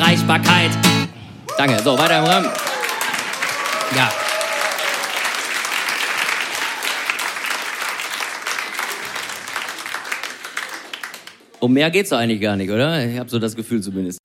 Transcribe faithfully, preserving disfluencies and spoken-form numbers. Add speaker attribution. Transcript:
Speaker 1: Erreichbarkeit. Danke, so, weiter im Rahmen. Ja. Um mehr geht's doch eigentlich gar nicht, oder? Ich habe so das Gefühl zumindest.